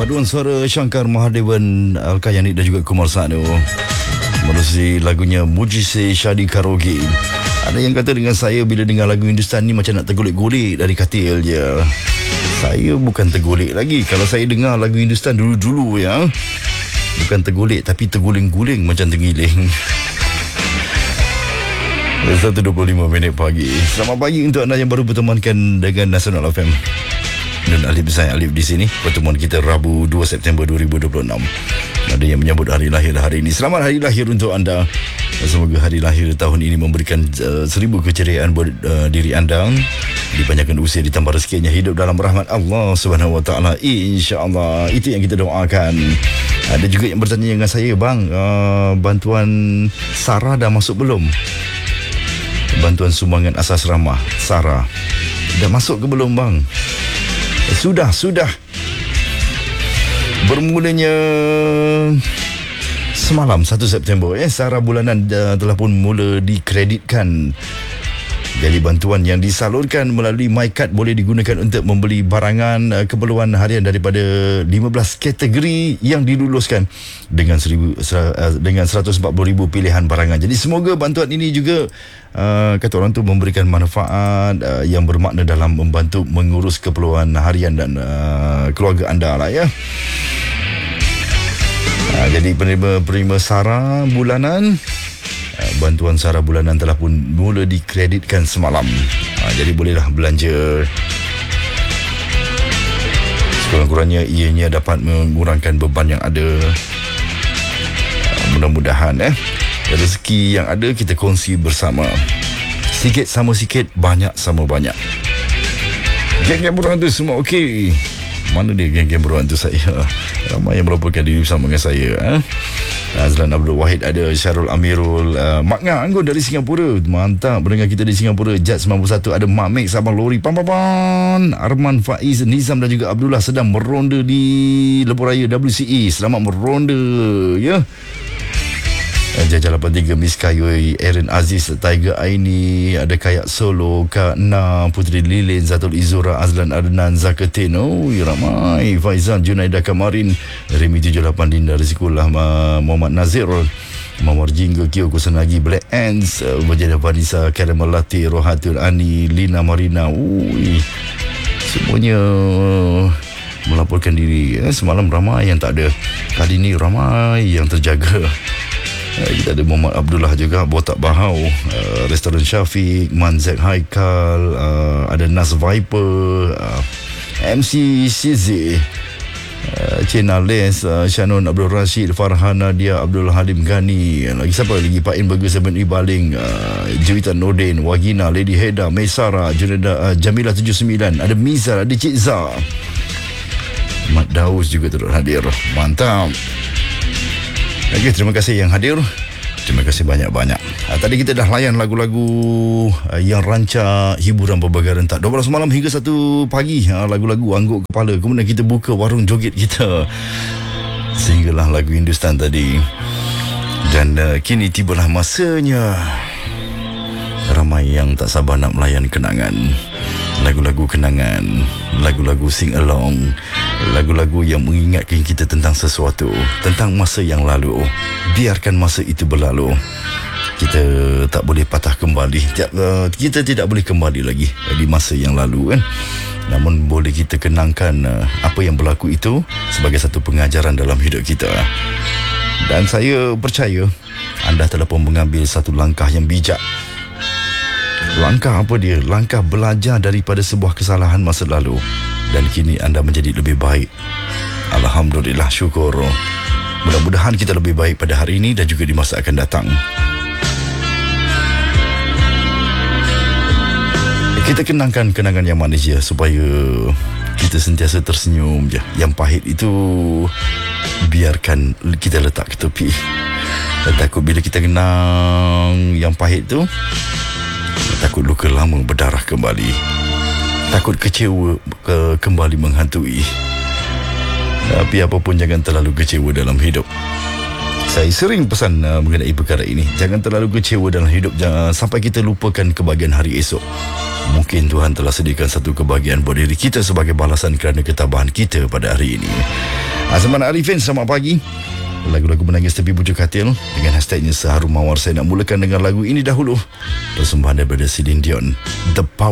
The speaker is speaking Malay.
paduan suara Shankar Mahadevan, Al-Kayani dan juga Kumar Sanu menerusi lagunya Mujise Shadi Karaoke. Ada yang kata dengan saya bila dengar lagu Hindustan ni macam nak tergolek-golek dari katil je. Saya bukan tergolek lagi. Kalau saya dengar lagu Hindustan dulu-dulu ya, bukan tergolek tapi terguling-guling macam tergiling. 1.25 pagi. Selamat pagi untuk anda yang baru bertemankan dengan Nasional FM. Dan Alif saya Alif di sini. Pertemuan kita Rabu 2 September 2026. Ada yang menyambut hari lahir hari ini. Selamat hari lahir untuk anda. Semoga hari lahir tahun ini memberikan 1000 keceriaan buat diri anda. Dipanjangkan usia, ditambah rezekinya, hidup dalam rahmat Allah Subhanahu Wa Taala. InsyaAllah. Itu yang kita doakan. Ada juga yang bertanya dengan saya, bang, bantuan SARA dah masuk belum? Bantuan sumbangan asas ramah SARA dah masuk ke belum, bang? Sudah. Bermulanya semalam 1 September SARA bulanan telah pun mula dikreditkan. Jadi bantuan yang disalurkan melalui MyCard boleh digunakan untuk membeli barangan keperluan harian daripada 15 kategori yang diluluskan dengan 140,000 pilihan barangan. Jadi semoga bantuan ini juga kata orang tu memberikan manfaat yang bermakna dalam membantu mengurus keperluan harian dan keluarga anda lah ya. Jadi penerima SARA bulanan, bantuan SARA bulanan telah pun mula dikreditkan semalam. Jadi bolehlah belanja. Sekurang-kurangnya ianya dapat mengurangkan beban yang ada. Mudah-mudahan rezeki yang ada kita kongsi bersama. Sikit sama sikit, banyak sama banyak. Geng-geng beruang tu semua okey. Mana dia geng-geng beruang tu saya? Ramai yang melaporkan diri bersama dengan saya. Azlan Abdul Wahid ada, Syarul Amirul, Mak Ngah Anggun dari Singapura. Mantap mendengar kita di Singapura. Jad 91 ada Mak Mek Sabang Lori Pampapan, Arman Faiz Nizam dan juga Abdullah sedang meronda di Lebuh Raya WCE. Selamat meronda ya. Jajah 83 Miss Kayoi, Erin Aziz, Tiger Aini, ada Kayak Solo, Kak Na, Putri Lilin, Zatul Izura, Azlan Adnan, Zakatin, ramai, Faizan, Junaidah Kamarin, Remy 78, Dinda Rizkullah, Muhammad Nazir, Mawar Jingga, Kio Kusanagi, Black Ants, Wajada Vanisa, Caramel Latte, Rohatul Ani, Lina Marina, semuanya melaporkan diri. Semalam ramai yang tak ada, kali ini ramai yang terjaga. Kita ada Muhammad Abdullah juga, Botak Bahau, Restoran Syafiq, Manzek Haikal, ada Nas Viper, MC CZ, Cina Les, Shannon Abdul Rashid, Farhana Dia, Abdul Halim Ghani, lagi siapa lagi, Pak In Burger 7 Ibaling, Juwitan Nordin, Wagina, Lady Heda, Maisara, Juneda, Jamilah 79, ada Mizar, ada Cik Zah, Mat Daus juga turut hadir. Mantap. Okey, terima kasih yang hadir. Terima kasih banyak-banyak. Tadi kita dah layan lagu-lagu yang rancak hiburan pelbagai rentak 12 malam hingga 1 pagi. Lagu-lagu angguk kepala. Kemudian kita buka warung joget kita. Sehinggalah lagu Hindustan tadi. Dan kini tibalah masanya. Ramai yang tak sabar nak melayan kenangan. Lagu-lagu kenangan, lagu-lagu sing along, lagu-lagu yang mengingatkan kita tentang sesuatu, tentang masa yang lalu. Biarkan masa itu berlalu. Kita tak boleh patah kembali. Kita tidak boleh kembali lagi di masa yang lalu kan. Namun boleh kita kenangkan apa yang berlaku itu sebagai satu pengajaran dalam hidup kita. Dan saya percaya anda telah pun mengambil satu langkah yang bijak. Langkah apa dia? Langkah belajar daripada sebuah kesalahan masa lalu. Dan kini anda menjadi lebih baik. Alhamdulillah, syukur. Mudah-mudahan kita lebih baik pada hari ini dan juga di masa akan datang. Kita kenangkan kenangan yang manis je, supaya kita sentiasa tersenyum je. Yang pahit itu biarkan kita letak ke tepi. Dan takut bila kita kenang yang pahit tu, takut luka lama berdarah kembali. Takut kecewa kembali menghantui. Tapi apapun, jangan terlalu kecewa dalam hidup. Saya sering pesan mengenai perkara ini. Jangan terlalu kecewa dalam hidup, jangan sampai kita lupakan kebahagiaan hari esok. Mungkin Tuhan telah sediakan satu kebahagiaan buat diri kita sebagai balasan kerana ketabahan kita pada hari ini. Azman Arifin, selamat pagi. Lagu-lagu menangis tepi bujuk katil dengan hashtagnya Seharum Mawar. Saya nak mulakan dengan lagu ini dahulu. Persembahan daripada Celine Dion, The Power.